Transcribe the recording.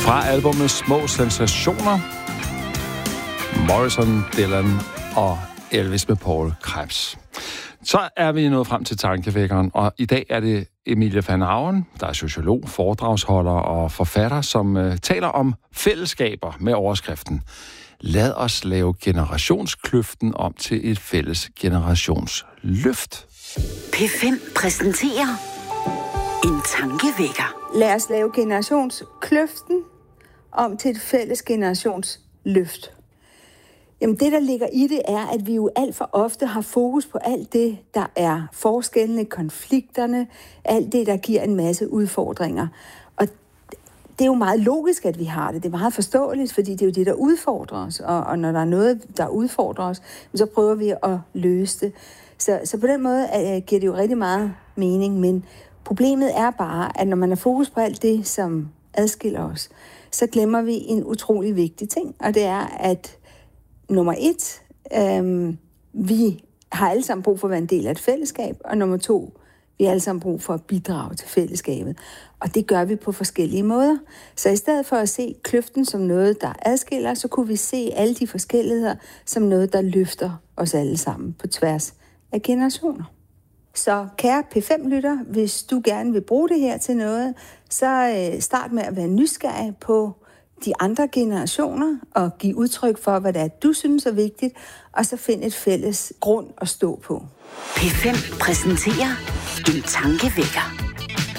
Fra albumet Små Sensationer, Morrison, Dylan og Elvis med Paul Krebs. Så er vi nået frem til tankevækkeren, og i dag er det Emilie van Auen, der er sociolog, foredragsholder og forfatter, som taler om fællesskaber med overskriften: Lad os lave generationskløften om til et fælles generationsløft. P5 præsenterer en tankevækker. Lad os lave generationskløften om til et fælles generationsløft. Jamen det, der ligger i det, er, at vi jo alt for ofte har fokus på alt det, der er forskellene, konflikterne, alt det, der giver en masse udfordringer. Og det er jo meget logisk, at vi har det. Det er meget forståeligt, fordi det er jo det, der udfordrer os. Og når der er noget, der udfordrer os, så prøver vi at løse det. Så på den måde giver det jo rigtig meget mening. Men problemet er bare, at når man har fokus på alt det, som adskiller os, så glemmer vi en utrolig vigtig ting. Og det er, at nummer 1, vi har alle sammen brug for at være en del af et fællesskab. Og nummer 2, vi har alle sammen brug for at bidrage til fællesskabet. Og det gør vi på forskellige måder. Så i stedet for at se kløften som noget, der adskiller, så kunne vi se alle de forskelligheder som noget, der løfter os alle sammen på tværs af generationer. Så kære P5-lytter, hvis du gerne vil bruge det her til noget, så start med at være nysgerrig på de andre generationer og give udtryk for, hvad det er, du synes er vigtigt, og så find et fælles grund at stå på. P5 præsenterer en tankevækker.